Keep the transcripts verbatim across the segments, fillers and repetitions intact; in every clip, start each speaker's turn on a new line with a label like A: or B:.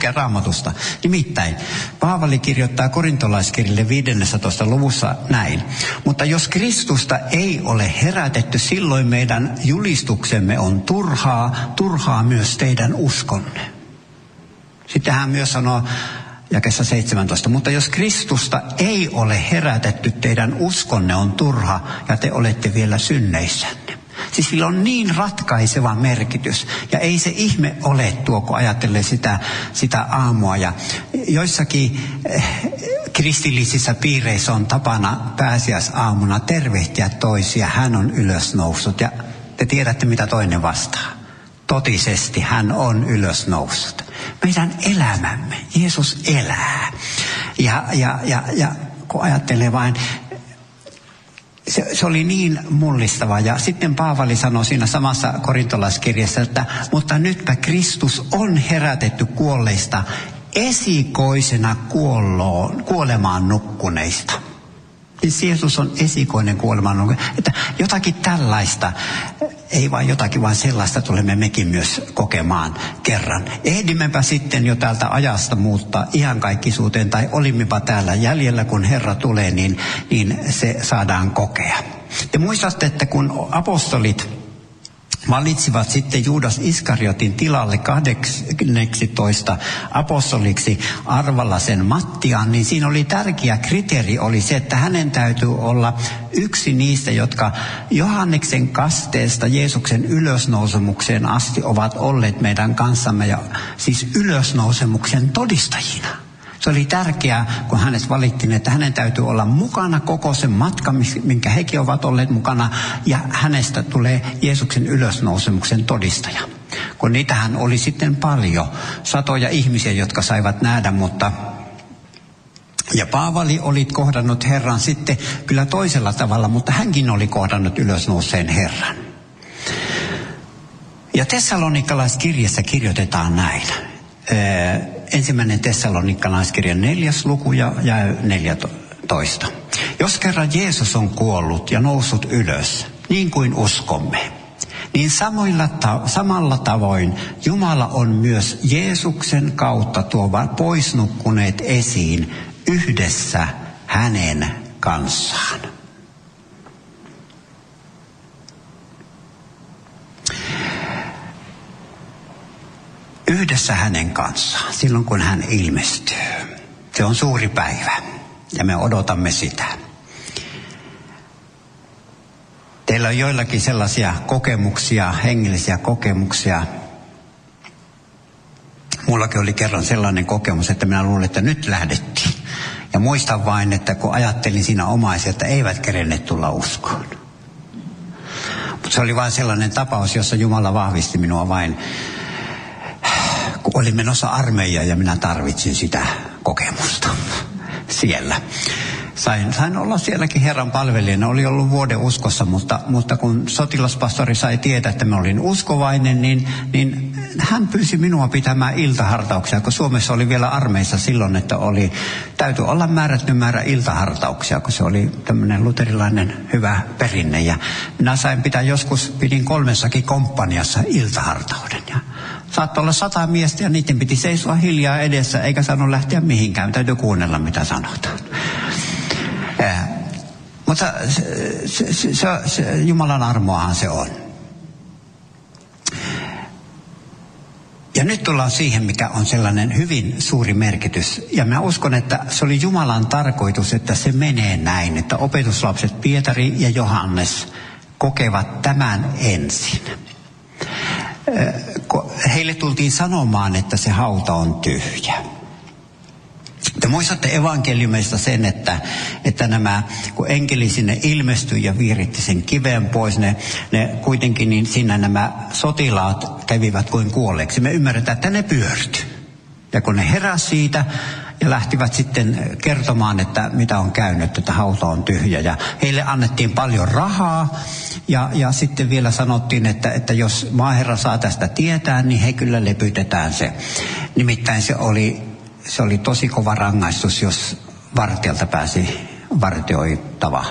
A: Raamatusta. Nimittäin Paavali kirjoittaa korintolaiskirjalle viidennessä luvussa näin. Mutta jos Kristusta ei ole herätetty, silloin meidän julistuksemme on turhaa, turhaa myös teidän uskonne. Sitten hän myös sanoo jakeessa seitsemäntoista. Mutta jos Kristusta ei ole herätetty, teidän uskonne on turha ja te olette vielä synneissänne. Siis sillä on niin ratkaiseva merkitys. Ja ei se ihme ole tuo, kun ajattelee sitä, sitä aamua. Ja joissakin eh, kristillisissä piireissä on tapana pääsiäisaamuna tervehtiä toisia. Hän on ylösnoussut. Ja te tiedätte, mitä toinen vastaa. Totisesti hän on ylösnoussut. Meidän elämämme, Jeesus elää. Ja, ja, ja, ja kun ajattelee vain... Se, se oli niin mullistava. Ja sitten Paavali sanoi siinä samassa korintolaiskirjassa, että mutta nytpä Kristus on herätetty kuolleista esikoisena kuolloon, kuolemaan nukkuneista. Siis Jeesus on esikoinen kuolemaan nukkuneista. Että jotakin tällaista, ei vain jotakin, vaan sellaista tulemme mekin myös kokemaan kerran. Ehdimmepä sitten jo täältä ajasta muuttaa iankaikkisuuteen, tai olimmepa täällä jäljellä, kun Herra tulee, niin, niin se saadaan kokea. Te muistatte, että kun apostolit valitsivat sitten Juudas Iskariotin tilalle kahdeksitoista apostoliksi Arvalasen Mattiaan, niin siinä oli tärkeä kriteeri oli se, että hänen täytyy olla yksi niistä, jotka Johanneksen kasteesta Jeesuksen ylösnousemukseen asti ovat olleet meidän kanssamme, ja siis ylösnousemuksen todistajina. Se oli tärkeää, kun hänet valittiin, että hänen täytyy olla mukana koko sen matkan, minkä hekin ovat olleet mukana, ja hänestä tulee Jeesuksen ylösnousemuksen todistaja. Kun niitähän oli sitten paljon, satoja ihmisiä, jotka saivat nähdä, mutta... Ja Paavali oli kohdannut Herran sitten kyllä toisella tavalla, mutta hänkin oli kohdannut ylösnouseen Herran. Ja Tessalonikalaiskirjassa kirjoitetaan näin. Ensimmäinen Tessalonikalaiskirjan neljäs luku ja neljätoista. Jos kerran Jeesus on kuollut ja noussut ylös, niin kuin uskomme, niin samoilla ta- samalla tavoin Jumala on myös Jeesuksen kautta tuova poisnukkuneet esiin yhdessä hänen kanssaan. Yhdessä hänen kanssaan, silloin kun hän ilmestyy. Se on suuri päivä ja me odotamme sitä. Teillä on joillakin sellaisia kokemuksia, hengellisiä kokemuksia. Mullakin oli kerran sellainen kokemus, että minä luulin, että nyt lähdettiin. Ja muistan vain, että kun ajattelin siinä omaisia, että eivät kerenneet tulla uskoon. Mutta se oli vain sellainen tapaus, jossa Jumala vahvisti minua vain, kun olin menossa armeijaan ja minä tarvitsin sitä kokemusta siellä. Sain, sain olla sielläkin Herran palvelijana, oli ollut vuoden uskossa, mutta, mutta kun sotilaspastori sai tietää, että mä olin uskovainen, niin, niin hän pyysi minua pitämään iltahartauksia, kun Suomessa oli vielä armeissa silloin, että oli, täytyy olla määrätty määrä iltahartauksia, kun se oli tämmöinen luterilainen hyvä perinne. Ja minä sain pitää joskus, pidin kolmessakin komppaniassa iltahartauden. Ja saattoi olla sata miestä ja niiden piti seisoa hiljaa edessä, eikä saanut lähteä mihinkään, täytyy kuunnella mitä sanotaan. Eh, mutta se, se, se, se, Jumalan armoahan se on. Ja nyt tullaan siihen, mikä on sellainen hyvin suuri merkitys. Ja mä uskon, että se oli Jumalan tarkoitus, että se menee näin, että opetuslapset Pietari ja Johannes kokevat tämän ensin. Heille tultiin sanomaan, että se hauta on tyhjä. Te muistatte evankeliumeista sen, että, että nämä, kun enkeli sinne ilmestyi ja viiritti sen kiven pois, ne, ne kuitenkin niin siinä nämä sotilaat kävivät kuin kuolleeksi. Me ymmärretään, että ne pyörtyi. Ja kun ne heräsi siitä ja lähtivät sitten kertomaan, että mitä on käynyt, että hauta on tyhjä. Ja heille annettiin paljon rahaa ja, ja sitten vielä sanottiin, että, että jos maaherra saa tästä tietää, niin he kyllä lepytetään se. Nimittäin se oli... Se oli tosi kova rangaistus, jos vartijalta pääsi vartioittava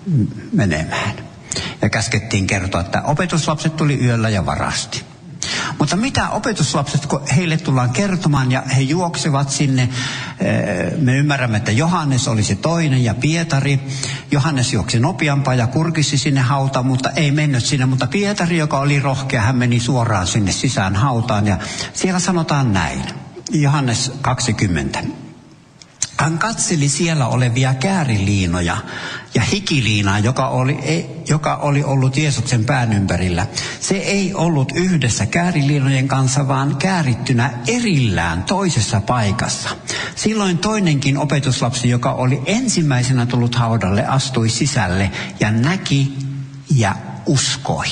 A: menemään. Ja käskettiin kertoa, että opetuslapset tuli yöllä ja varasti. Mutta mitä opetuslapset, kun heille tullaan kertomaan ja he juoksevat sinne, me ymmärrämme, että Johannes oli se toinen ja Pietari. Johannes juoksi nopeampaa ja kurkisi sinne hautaan, mutta ei mennyt sinne. Mutta Pietari, joka oli rohkea, hän meni suoraan sinne sisään hautaan ja siellä sanotaan näin. Johannes kaksikymmentä. Hän katseli siellä olevia kääriliinoja ja hikiliinaa, joka oli, joka oli ollut Jeesuksen pään ympärillä. Se ei ollut yhdessä kääriliinojen kanssa, vaan käärittynä erillään toisessa paikassa. Silloin toinenkin opetuslapsi, joka oli ensimmäisenä tullut haudalle, astui sisälle ja näki ja uskoi.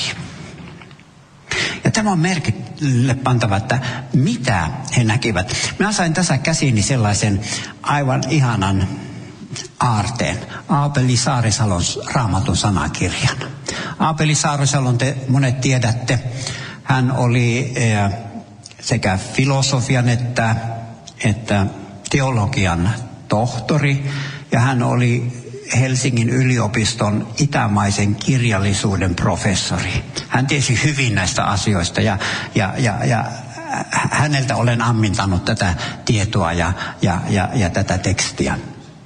A: Ja tämä on merkille pantava, että mitä he näkivät. Minä sain tässä käsiini sellaisen aivan ihanan aarteen. Aapeli Saarisalon Raamatun sanakirjan. Aapeli Saarisalon te monet tiedätte. Hän oli sekä filosofian että, että teologian tohtori. Ja hän oli Helsingin yliopiston itämaisen kirjallisuuden professori. Hän tiesi hyvin näistä asioista ja, ja, ja, ja häneltä olen ammentanut tätä tietoa ja, ja, ja, ja tätä tekstiä.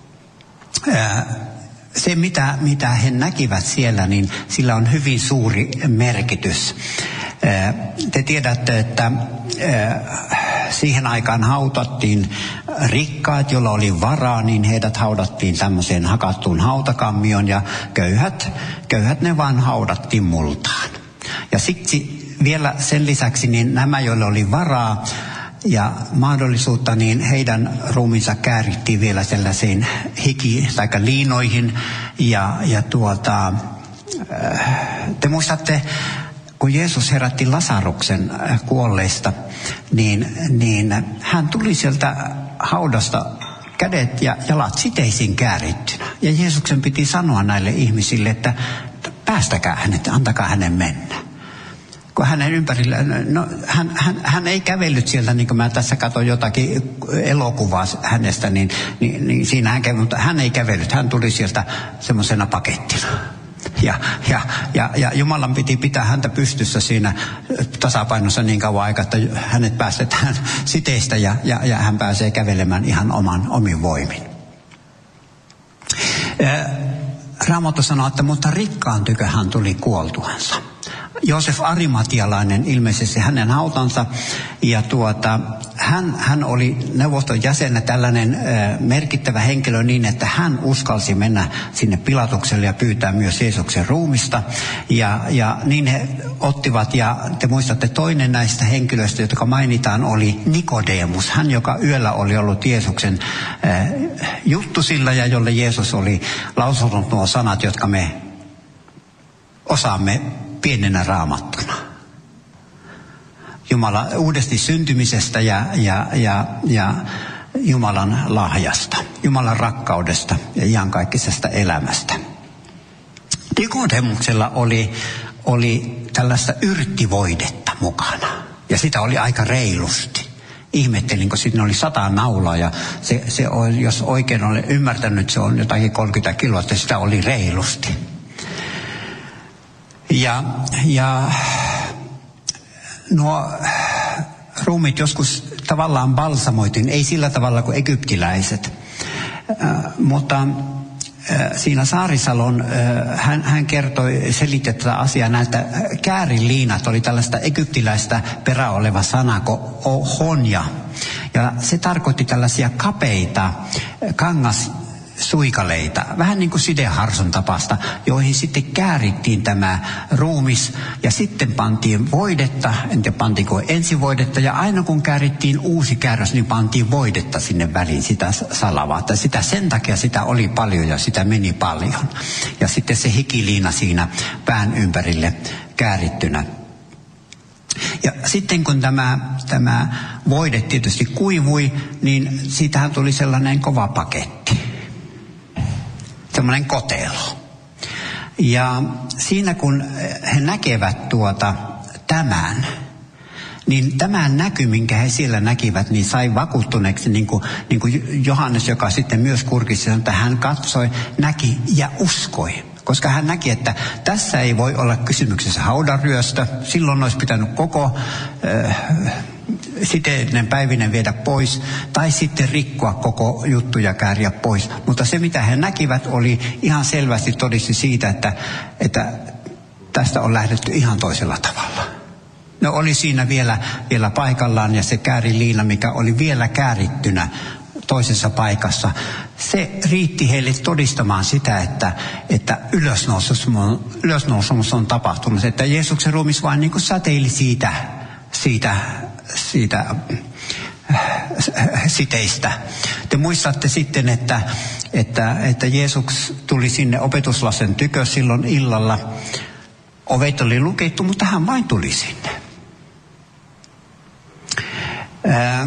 A: Se, mitä, mitä he näkivät siellä, niin sillä on hyvin suuri merkitys. Te tiedätte, että siihen aikaan hautattiin rikkaat, joilla oli varaa, niin heidät haudattiin tämmöiseen hakattuun hautakammioon ja köyhät, köyhät ne vaan haudattiin multaan. Ja siksi vielä sen lisäksi niin nämä, joilla oli varaa ja mahdollisuutta, niin heidän ruumiinsa käärittiin vielä sellaisiin hiki- tai liinoihin. Ja, ja tuota, te muistatte, kun Jeesus herätti Lasaruksen kuolleista, niin, niin hän tuli sieltä haudasta kädet ja jalat siteisiin käärittynä. Ja Jeesuksen piti sanoa näille ihmisille, että päästäkää hänet, antakaa hänen mennä. Kun hänen ympärillä, no hän, hän, hän ei kävellyt sieltä, niin kuin mä tässä katson jotakin elokuvaa hänestä, niin, niin, niin siinä hän kävi, mutta hän ei kävellyt, hän tuli sieltä semmoisena pakettina. Ja, ja, ja, ja Jumalan piti pitää häntä pystyssä siinä tasapainossa niin kauan aikaa, että hänet päästetään siteistä ja, ja, ja hän pääsee kävelemään ihan oman, omin voimin. Raamattu sanoo, että mutta rikkaan tykö hän tuli kuoltuansa. Joosef Arimatialainen ilmeisesti hänen hautansa ja tuota, hän, hän oli neuvoston jäsenä tällainen äh, merkittävä henkilö niin, että hän uskalsi mennä sinne Pilatukselle ja pyytää myös Jeesuksen ruumista ja, ja niin he ottivat ja te muistatte toinen näistä henkilöistä, jotka mainitaan oli Nikodemus, hän joka yöllä oli ollut Jeesuksen äh, juttusilla ja jolle Jeesus oli lausunut nuo sanat, jotka me osaamme pienenä raamattuna. Jumala uudesti syntymisestä ja, ja, ja, ja Jumalan lahjasta, Jumalan rakkaudesta ja iankaikkisesta elämästä. Nikodemuksella oli, oli tällaista yrttivoidetta mukana ja sitä oli aika reilusti. Ihmettelin, kun siinä oli sata naulaa ja se, se on, jos oikein olen ymmärtänyt, se on jotakin kolmekymmentä kiloa, että sitä oli reilusti. Ja, ja nuo ruumit joskus tavallaan balsamoitiin, ei sillä tavalla kuin egyptiläiset, äh, mutta äh, siinä Saarisalon, äh, hän, hän kertoi, selitti tätä asiaa näitä kääriliinat, oli tällaista egyptiläistä perä oleva sana kuin honja, ja se tarkoitti tällaisia kapeita kangas suikaleita, vähän niin kuin sideharson tapasta, joihin sitten käärittiin tämä ruumis ja sitten pantiin voidetta, en tiedä pantiinko ensivoidetta ja aina kun käärittiin uusi kääräs, niin pantiin voidetta sinne väliin sitä salavaa. Sitä sen takia sitä oli paljon ja sitä meni paljon. Ja sitten se hikiliina siinä pään ympärille käärittynä. Ja sitten kun tämä, tämä voide tietysti kuivui, niin siitähän tuli sellainen kova paketti. Semmoinen kotelo. Ja siinä kun he näkevät tuota tämän, niin tämän näky, minkä he siellä näkivät, niin sai vakuuttuneeksi, niin kuin, niin kuin Johannes, joka sitten myös kurkisi, että hän katsoi, näki ja uskoi. Koska hän näki, että tässä ei voi olla kysymyksessä haudanryöstö. Silloin olisi pitänyt koko äh, siteinen päivinen viedä pois. Tai sitten rikkoa koko juttu ja kääriä pois. Mutta se, mitä he näkivät, oli ihan selvästi todisti siitä, että, että tästä on lähdetty ihan toisella tavalla. No oli siinä vielä, vielä paikallaan ja se kääriliina, mikä oli vielä käärittynä toisessa paikassa, se riitti heille todistamaan sitä, että, että ylösnousemus, ylösnousemus on tapahtunut. Että Jeesuksen ruumis vain niin kuin säteili siitä, siitä, siitä siteistä. Te muistatte sitten, että, että, että Jeesus tuli sinne opetuslasten tykö silloin illalla. Ovet oli lukittu, mutta hän vain tuli sinne. Ää,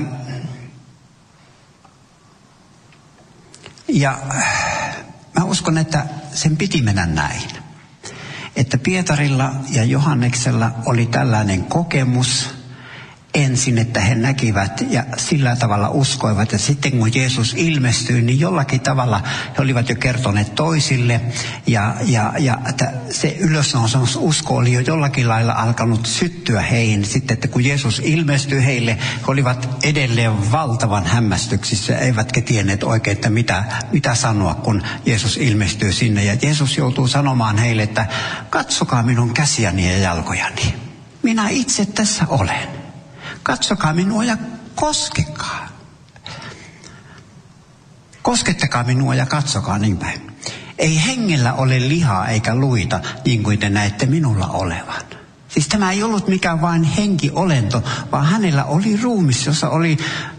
A: Ja mä uskon, että sen piti mennä näin. Että Pietarilla ja Johanneksella oli tällainen kokemus ensin, että he näkivät ja sillä tavalla uskoivat. Ja sitten kun Jeesus ilmestyi, niin jollakin tavalla he olivat jo kertoneet toisille. Ja, ja, ja että se ylösnousemus usko oli jo jollakin lailla alkanut syttyä heihin. Sitten, että kun Jeesus ilmestyi heille, he olivat edelleen valtavan hämmästyksissä. Eivätkä tienneet oikein, että mitä, mitä sanoa, kun Jeesus ilmestyy sinne. Ja Jeesus joutuu sanomaan heille, että katsokaa minun käsiäni ja jalkojani. Minä itse tässä olen. Katsokaa minua ja koskekaa. Koskettakaa minua ja katsokaa niin päin. Ei hengellä ole lihaa eikä luita, niin kuin te näette minulla olevan. Siis tämä ei ollut mikään vain henkiolento, vaan hänellä oli ruumis, jossa oli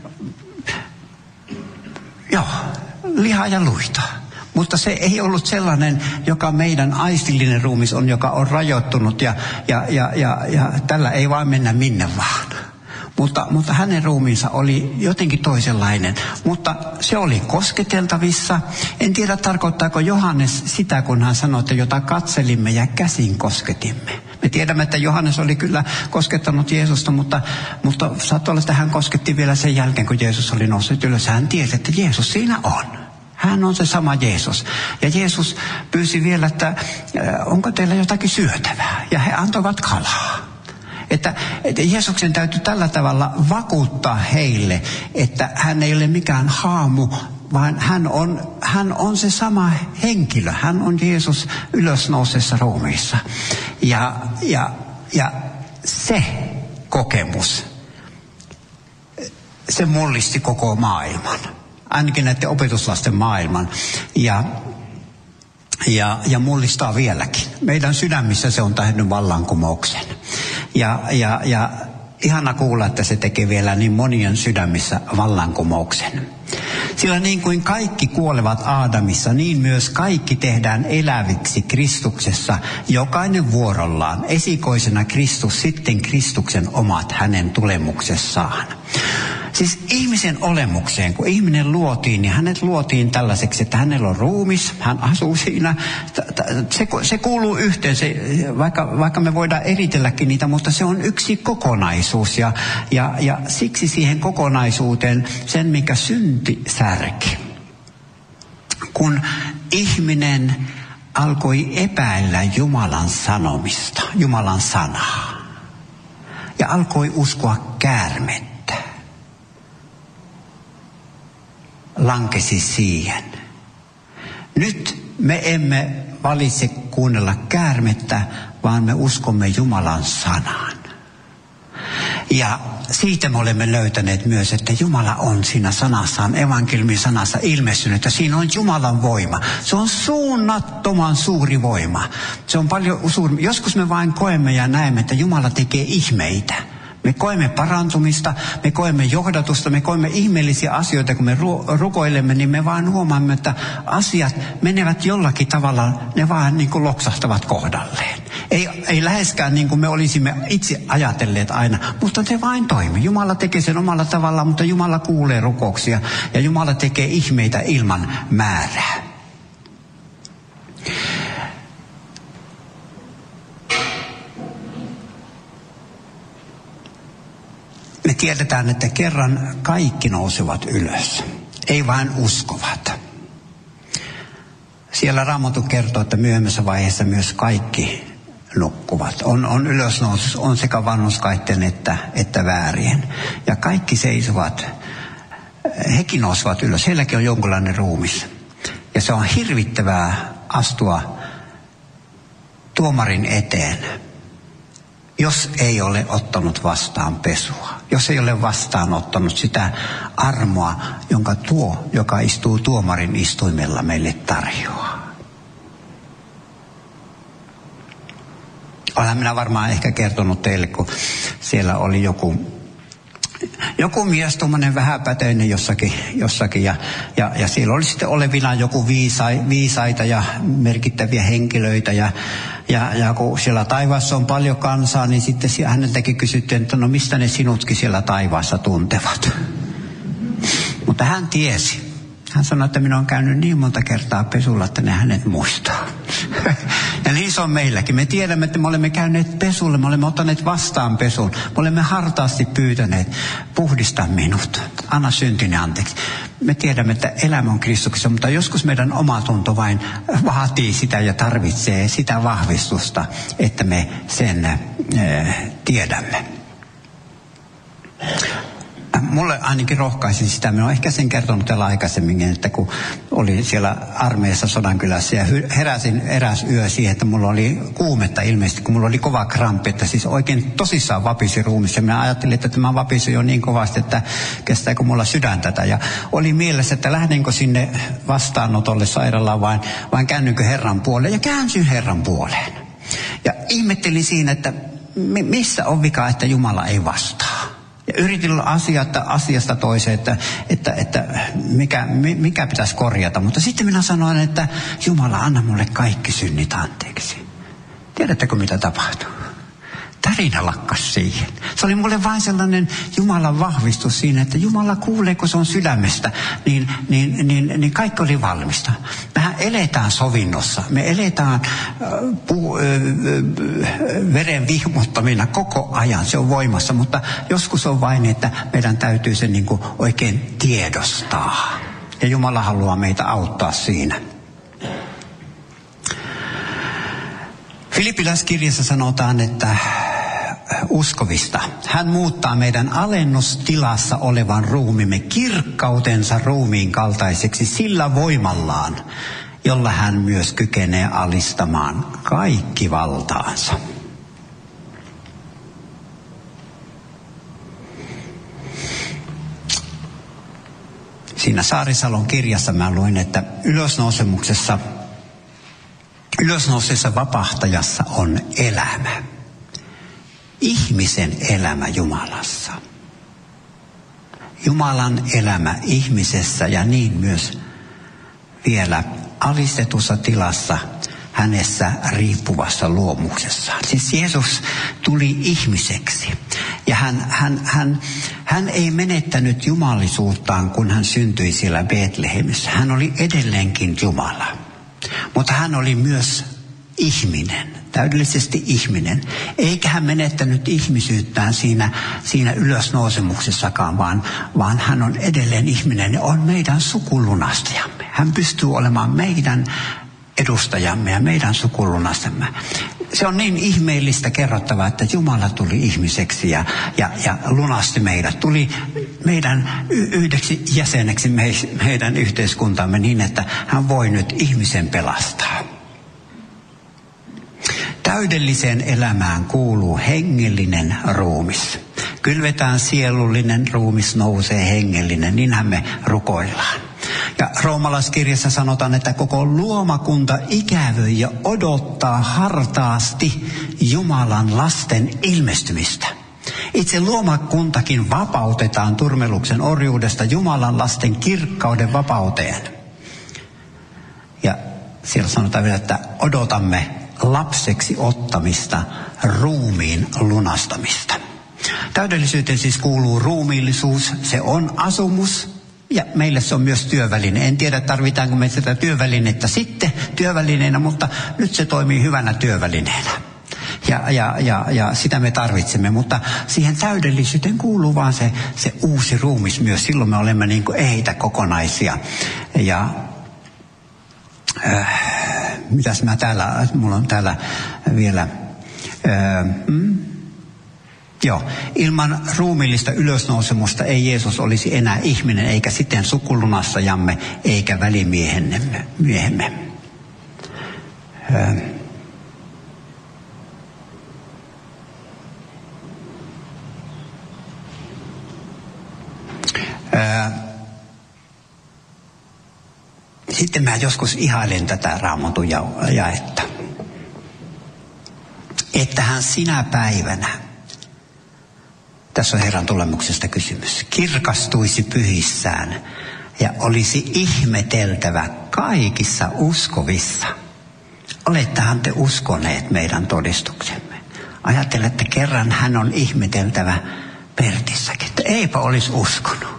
A: joo, lihaa ja luita. Mutta se ei ollut sellainen, joka meidän aistillinen ruumis on, joka on rajoittunut ja, ja, ja, ja, ja tällä ei vaan mennä minne vaan. Mutta, mutta hänen ruumiinsa oli jotenkin toisenlainen. Mutta se oli kosketeltavissa. En tiedä, tarkoittaako Johannes sitä, kun hän sanoi, että jota katselimme ja käsin kosketimme. Me tiedämme, että Johannes oli kyllä koskettanut Jeesusta, mutta, mutta saattoi olla, että hän kosketti vielä sen jälkeen, kun Jeesus oli noussut ylös. Hän tiesi, että Jeesus siinä on. Hän on se sama Jeesus. Ja Jeesus pyysi vielä, että onko teillä jotakin syötävää? Ja he antoivat kalaa. Että, että Jeesuksen täytyy tällä tavalla vakuuttaa heille, että hän ei ole mikään haamu, vaan hän on, hän on se sama henkilö. Hän on Jeesus ylösnousessa ruumiissa. Ja, ja, ja se kokemus, se mullisti koko maailman. Ainakin näiden opetuslasten maailman. Ja, ja, ja mullistaa vieläkin. Meidän sydämissä se on tehnyt vallankumouksen. Ja, ja, ja ihana kuulla, että se tekee vielä niin monien sydämissä vallankumouksen. Sillä niin kuin kaikki kuolevat Aadamissa, niin myös kaikki tehdään eläviksi Kristuksessa, jokainen vuorollaan. Esikoisena Kristus, sitten Kristuksen omat hänen tulemuksessaan. Siis ihmisen olemukseen, kun ihminen luotiin, niin hänet luotiin tällaiseksi, että hänellä on ruumis, hän asuu siinä. Se, se kuuluu yhteen, se, vaikka, vaikka me voidaan eritelläkin niitä, mutta se on yksi kokonaisuus. Ja, ja, ja siksi siihen kokonaisuuteen sen, mikä synti särki. Kun ihminen alkoi epäillä Jumalan sanomista, Jumalan sanaa, ja alkoi uskoa käärmettä, lankesi siihen. Nyt me emme valitse kuunnella käärmettä, vaan me uskomme Jumalan sanaan. Ja siitä me olemme löytäneet myös, että Jumala on siinä sanassaan, evankeliumin sanassa ilmestynyt, että siinä on Jumalan voima. Se on suunnattoman suuri voima. Se on paljon suuri. Joskus me vain koemme ja näemme, että Jumala tekee ihmeitä. Me koemme parantumista, me koemme johdatusta, me koemme ihmeellisiä asioita. Kun me ru- rukoilemme, niin me vaan huomaamme, että asiat menevät jollakin tavalla, ne vaan niin kuin loksahtavat kohdalleen. Ei, ei läheskään niin kuin me olisimme itse ajatelleet aina, mutta se vain toimii. Jumala tekee sen omalla tavallaan, mutta Jumala kuulee rukouksia ja Jumala tekee ihmeitä ilman määrää. Me tiedetään, että kerran kaikki nousevat ylös, ei vain uskovat. Siellä Raamattu kertoo, että myöhemmässä vaiheessa myös kaikki nukkuvat. On, on ylösnousus, on sekä vanhurskaiden että, että väärien. Ja kaikki seisovat, hekin nousevat ylös. Heilläkin on jonkunlainen ruumis. Ja se on hirvittävää astua tuomarin eteen, jos ei ole ottanut vastaan pesua. Jos ei ole vastaanottanut sitä armoa, jonka tuo, joka istuu tuomarin istuimella, meille tarjoaa. Olen minä varmaan ehkä kertonut teille, kun siellä oli joku, joku mies, tuommoinen vähäpätöinen jossakin, jossakin ja, ja, ja siellä oli sitten olevina joku viisai, viisaita ja merkittäviä henkilöitä ja, ja, ja kun siellä taivaassa on paljon kansaa, niin sitten häneltäkin kysyttiin, että no mistä ne sinutkin siellä taivaassa tuntevat. Mutta hän tiesi. Hän sanoi, että minä olen käynyt niin monta kertaa pesulla, että ne hänet muistaa. Ja niin se on meilläkin. Me tiedämme, että me olemme käyneet pesulle, me olemme ottaneet vastaan pesun. Me olemme hartaasti pyytäneet, puhdista minut, anna syntini anteeksi. Me tiedämme, että elämä on Kristuksessa, mutta joskus meidän omatunto vain vaatii sitä ja tarvitsee sitä vahvistusta, että me sen äh, tiedämme. Mulle ainakin rohkaisin sitä, minä olen ehkä sen kertonut täällä aikaisemmin, että kun oli siellä armeijassa Sodankylässä ja heräsin eräs yö siihen, että mulla oli kuumetta ilmeisesti, kun mulla oli kova kramppi, että siis oikein tosissaan vapisi ruumissa. Minä ajattelin, että tämä vapisi jo niin kovasti, että kestääkö mulla sydän tätä. Ja oli mielessä, että lähdenkö sinne vastaanotolle sairaalaan vai, vai käännynkö Herran puoleen. Ja käänsyin Herran puoleen. Ja ihmettelin siinä, että missä on vika, että Jumala ei vastaa. Ja yritin asiasta, asiasta toiseen, että, että, että mikä, mikä pitäisi korjata. Mutta sitten minä sanoin, että Jumala, anna mulle kaikki synnit anteeksi. Tiedättekö mitä tapahtui? Tarina lakkas siihen. Se oli mulle vain sellainen Jumalan vahvistus siinä, että Jumala kuulee, kun se on sydämestä, niin, niin, niin, niin kaikki oli valmista. Mehän eletään sovinnossa. Me eletään äh, pu, äh, äh, veren vihmottamina koko ajan. Se on voimassa, mutta joskus on vain, että meidän täytyy se niin kuin oikein tiedostaa. Ja Jumala haluaa meitä auttaa siinä. Filippiläiskirjassa sanotaan, että uskovista. Hän muuttaa meidän alennustilassa olevan ruumimme kirkkautensa ruumiin kaltaiseksi sillä voimallaan, jolla hän myös kykenee alistamaan kaikki valtaansa. Siinä Saarisalon kirjassa mä luin, että ylösnousemuksessa Ylösnouseessa vapahtajassa on elämä. Ihmisen elämä Jumalassa. Jumalan elämä ihmisessä ja niin myös vielä alistetussa tilassa hänessä riippuvassa luomuksessaan. Siis Jeesus tuli ihmiseksi ja hän, hän, hän, hän ei menettänyt jumalisuuttaan, kun hän syntyi siellä Betlehemissä. Hän oli edelleenkin Jumala. Mutta hän oli myös ihminen, täydellisesti ihminen. Eikä hän menettänyt ihmisyyttään siinä, siinä ylösnousemuksessakaan, vaan, vaan hän on edelleen ihminen ja on meidän sukulunastajamme. Hän pystyy olemaan meidän edustajamme ja meidän sukulunastamme. Se on niin ihmeellistä kerrottavaa, että Jumala tuli ihmiseksi ja, ja, ja lunasti meidät. Tuli meidän yhdeksi jäseneksi meidän yhteiskuntamme niin, että hän voi nyt ihmisen pelastaa. Täydelliseen elämään kuuluu hengellinen ruumis. Kylvetään sielullinen, ruumis nousee hengellinen, niinhän me rukoillaan. Ja roomalaiskirjassa sanotaan, että koko luomakunta ikävöi ja odottaa hartaasti Jumalan lasten ilmestymistä. Itse luomakuntakin vapautetaan turmeluksen orjuudesta Jumalan lasten kirkkauden vapauteen. Ja siellä sanotaan vielä, että odotamme lapseksi ottamista, ruumiin lunastamista. Täydellisyyteen siis kuuluu ruumiillisuus, se on asumus. Ja meille se on myös työväline. En tiedä, tarvitaanko me sitä työvälinettä sitten työvälineenä, mutta nyt se toimii hyvänä työvälineenä. Ja, ja, ja, ja sitä me tarvitsemme, mutta siihen täydellisyyteen kuuluu vaan se, se uusi ruumis myös. Silloin me olemme niin kuin eitä kokonaisia. Ja äh, mitäs mä täällä, mulla on täällä vielä, öö, mm, joo, ilman ruumiillista ylösnousemusta ei Jeesus olisi enää ihminen, eikä siten sukulunassajamme, eikä välimiehemme. Miehemme. Öö. Öö. Sitten mä joskus ihailen tätä Raamatun jaetta. Ettehän sinä päivänä, tässä on Herran tulemuksesta kysymys, kirkastuisi pyhissään ja olisi ihmeteltävä kaikissa uskovissa. Olettehan te uskoneet meidän todistuksemme. Ajattelette, että kerran hän on ihmeteltävä Pertissäkin, että eipä olisi uskonut.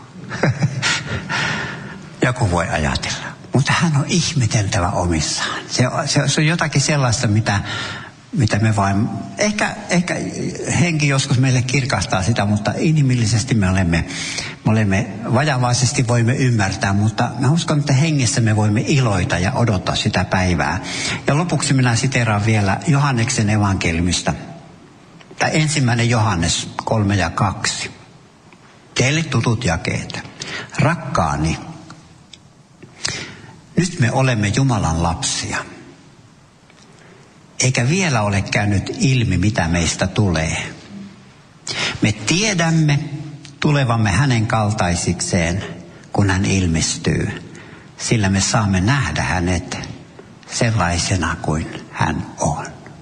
A: Joku voi ajatella. Mutta hän on ihmeteltävä omissaan. Se, se, se on jotakin sellaista, mitä, mitä me vain, ehkä, ehkä henki joskus meille kirkastaa sitä, mutta inhimillisesti me olemme, me olemme vajavaisesti voimme ymmärtää, mutta mä uskon, että hengessä me voimme iloita ja odottaa sitä päivää. Ja lopuksi minä siteeraan vielä Johanneksen evankeliumista, tai ensimmäinen Johannes kolme ja kaksi. Teille tutut jakeet. Rakkaani, nyt me olemme Jumalan lapsia, eikä vielä ole käynyt ilmi, mitä meistä tulee. Me tiedämme tulevamme hänen kaltaisikseen, kun hän ilmestyy, sillä me saamme nähdä hänet sellaisena kuin hän on.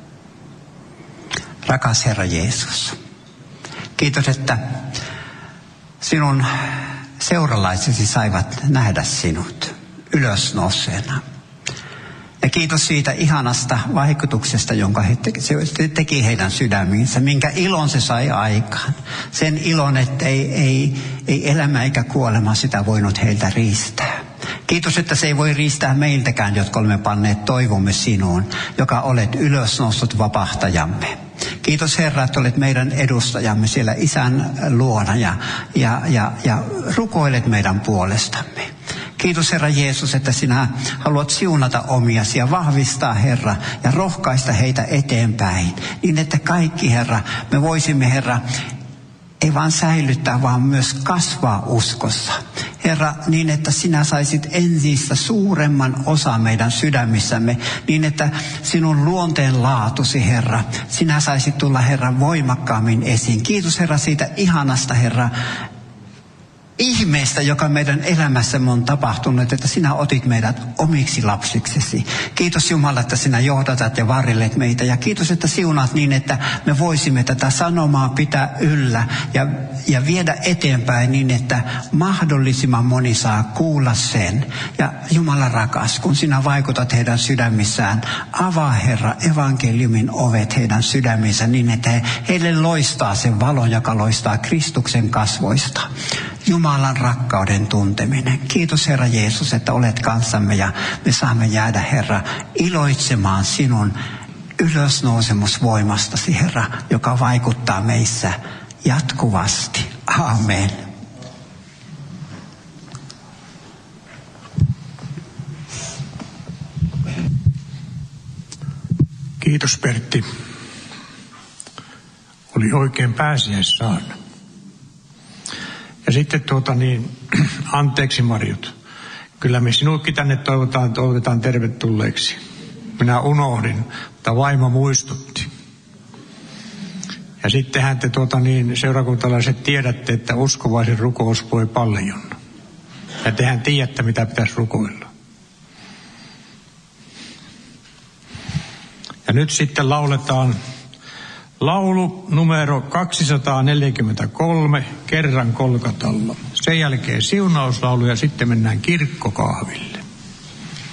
A: Rakas Herra Jeesus, kiitos, että sinun seuralaisesi saivat nähdä sinut ylösnouseena. Ja kiitos siitä ihanasta vaikutuksesta, jonka he te- se teki heidän sydämiinsä, minkä ilon se sai aikaan. Sen ilon, että ei, ei, ei elämä eikä kuolema sitä voinut heiltä riistää. Kiitos, että se ei voi riistää meiltäkään, jotka olemme panneet toivomme sinuun, joka olet ylösnoussut vapahtajamme. Kiitos Herra, että olet meidän edustajamme siellä Isän luona ja, ja, ja, ja rukoilet meidän puolestamme. Kiitos Herra Jeesus, että sinä haluat siunata omiasi ja vahvistaa Herra ja rohkaista heitä eteenpäin. Niin että kaikki Herra, me voisimme Herra ei vaan säilyttää, vaan myös kasvaa uskossa. Herra, niin että sinä saisit ensistä suuremman osan meidän sydämissämme, niin että sinun luonteen laatusi, Herra, sinä saisit tulla, Herra, voimakkaammin esiin. Kiitos Herra siitä ihanasta, Herra, ihmeestä, joka meidän elämässämme on tapahtunut, että sinä otit meidät omiksi lapsiksesi. Kiitos Jumala, että sinä johdatat ja varjelet meitä. Ja kiitos, että siunaat niin, että me voisimme tätä sanomaa pitää yllä ja, ja viedä eteenpäin niin, että mahdollisimman moni saa kuulla sen. Ja Jumala rakas, kun sinä vaikutat heidän sydämissään, avaa Herra evankeliumin ovet heidän sydämissä niin, että he, heille loistaa sen valon, joka loistaa Kristuksen kasvoista. Jumalan rakkauden tunteminen. Kiitos Herra Jeesus, että olet kanssamme ja me saamme jäädä, Herra, iloitsemaan sinun ylösnousemusvoimastasi, Herra, joka vaikuttaa meissä jatkuvasti. Amen.
B: Kiitos Pertti. Oli oikein pääsiäissaarna. Ja sitten tuota niin, anteeksi Marjut, kyllä me sinutkin tänne toivotaan, toivotetaan tervetulleeksi. Minä unohdin, mutta vaimo muistutti. Ja sittenhän te tuota niin, seurakuntalaiset tiedätte, että uskovaisen rukous voi paljon. Ja tehän tiedätte, mitä pitäisi rukoilla. Ja nyt sitten lauletaan laulu numero kaksisataaneljäkymmentäkolme, Kerran Kolkatalla. Sen jälkeen siunauslaulu ja sitten mennään kirkkokahville.